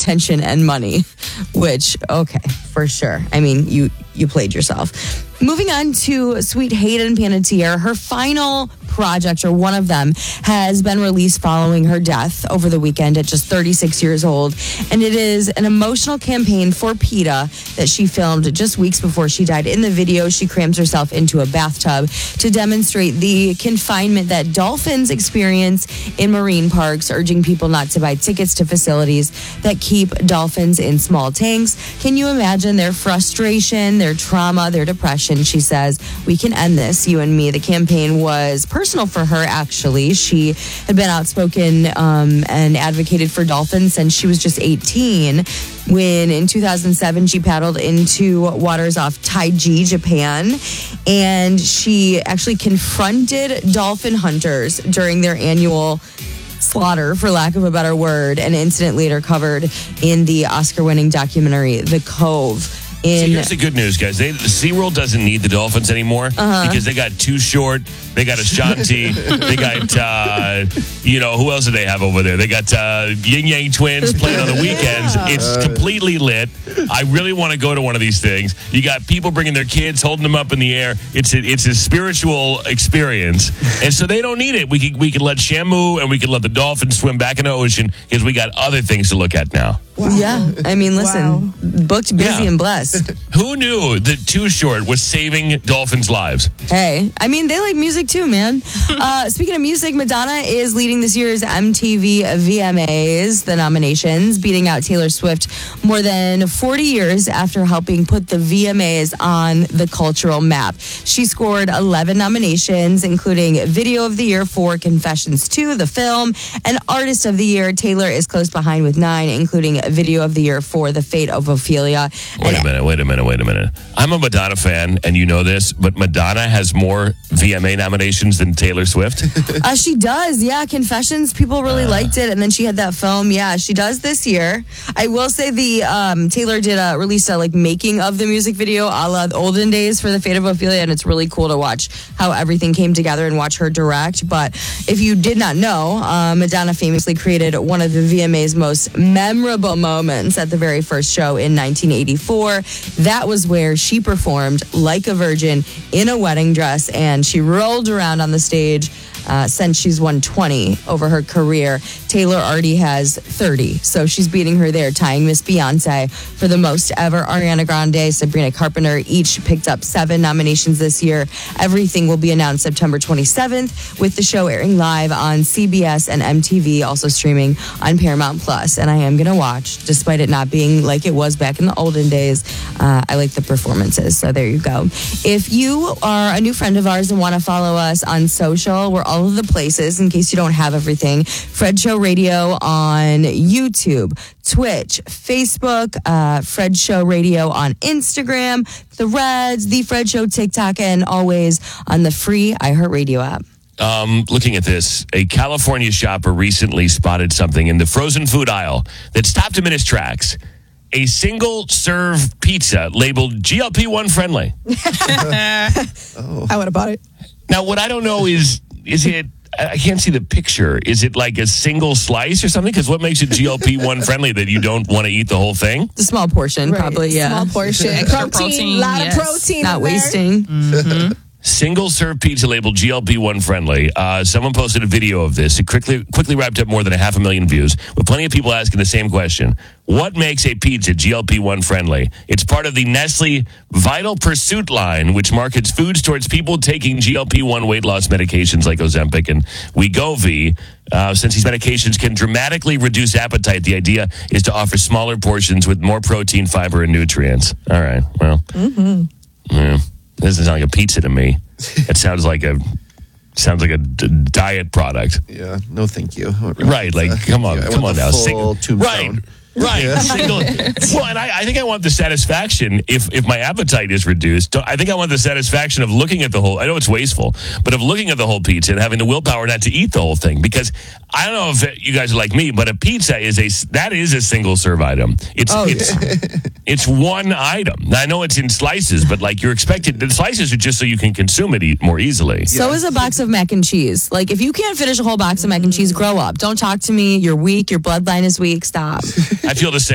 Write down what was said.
attention and money, which, okay, for sure. I mean, you played yourself. Moving on to Sweet Hayden Panettiere, her final project, or one of them, has been released following her death over the weekend at just 36 years old. And it is an emotional campaign for PETA that she filmed just weeks before she died. In the video, she crams herself into a bathtub to demonstrate the confinement that dolphins experience in marine parks, urging people not to buy tickets to facilities that keep dolphins in small tanks. Can you imagine their frustration, their trauma, their depression? She says, "We can end this, you and me." The campaign was personal for her, actually. She had been outspoken and advocated for dolphins since she was just 18, when in 2007 she paddled into waters off Taiji, Japan, and she actually confronted dolphin hunters during their annual slaughter, for lack of a better word, an incident later covered in the Oscar-winning documentary The Cove. Here's the good news, guys. SeaWorld doesn't need the dolphins anymore because they got Too Short, they got Ashanti, they got, who else do they have over there? They got Yin Yang Twins playing on the weekends. It's completely lit. I really want to go to one of these things. You got people bringing their kids, holding them up in the air. It's a spiritual experience. And so they don't need it. We could let Shamu and we could let the dolphins swim back in the ocean because we got other things to look at now. Wow. Yeah, I mean, listen, booked, busy, and blessed. Who knew that Too Short was saving dolphins' lives? Hey, I mean, they like music too, man. Speaking of music, Madonna is leading this year's MTV VMAs, the nominations, beating out Taylor Swift more than 40 years after helping put the VMAs on the cultural map. She scored 11 nominations, including Video of the Year for Confessions 2, the film, and Artist of the Year. Taylor is close behind with 9, including Video of the Year for The Fate of Ophelia. Wait a minute. I'm a Madonna fan, and you know this, but Madonna has more VMA nominations than Taylor Swift? She does, yeah. Confessions, people really liked it, and then she had that film. Yeah, she does this year. I will say the Taylor did release a making of the music video a la the olden days for The Fate of Ophelia, and it's really cool to watch how everything came together and watch her direct. But if you did not know, Madonna famously created one of the VMA's most memorable moments at the very first show in 1984. That was where she performed like a virgin in a wedding dress, and she rolled around on the stage. Since she's won 20 over her career, Taylor already has 30. So she's beating her there, tying Miss Beyonce for the most ever. Ariana Grande, Sabrina Carpenter each picked up 7 nominations this year. Everything will be announced September 27th, with the show airing live on CBS and MTV, also streaming on Paramount Plus. And I am going to watch, despite it not being like it was back in the olden days. I like the performances. So there you go. If you are a new friend of ours and want to follow us on social, we're all of the places in case you don't have everything. Fred Show Radio on YouTube, Twitch, Facebook, Fred Show Radio on Instagram, Threads, The Fred Show TikTok, and always on the free iHeartRadio app. Looking at this, a California shopper recently spotted something in the frozen food aisle that stopped him in his tracks. A single-serve pizza labeled GLP-1 friendly. I would have bought it. Now, what I don't know is it, I can't see the picture. Is it like a single slice or something? Because what makes it GLP-1 friendly that you don't want to eat the whole thing? It's a small portion, probably, yeah. Small portion. Extra protein, A lot yes. of protein. Not in there. wasting. Mm-hmm. Single-serve pizza labeled GLP-1 friendly. Someone posted a video of this. It quickly wrapped up more than 500,000 views, with plenty of people asking the same question. What makes a pizza GLP-1 friendly? It's part of the Nestle Vital Pursuit line, which markets foods towards people taking GLP-1 weight loss medications like Ozempic and Wegovy. Since these medications can dramatically reduce appetite, the idea is to offer smaller portions with more protein, fiber, and nutrients. All right, well, yeah. This doesn't sound like a pizza to me. It sounds like a diet product. Yeah, no, thank you. Right, like come on now, full tombstone. Right. Yeah. Well, and I think I want the satisfaction if my appetite is reduced. I think I want the satisfaction of looking at the whole. I know it's wasteful, but of looking at the whole pizza and having the willpower not to eat the whole thing. Because I don't know if you guys are like me, but a pizza is a single serve item. It's one item. Now, I know it's in slices, but like you're expected. The slices are just so you can consume it more easily. So is a box of mac and cheese. Like if you can't finish a whole box of mac and cheese, grow up. Don't talk to me. You're weak. Your bloodline is weak. Stop. I feel the same.